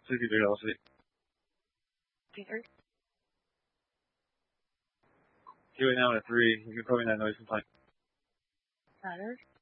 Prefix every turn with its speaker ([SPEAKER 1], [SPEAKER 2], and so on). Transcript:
[SPEAKER 1] 60 velocity.
[SPEAKER 2] Okay.
[SPEAKER 1] QA now at 3. You can call me that noise sometime.
[SPEAKER 2] Got it.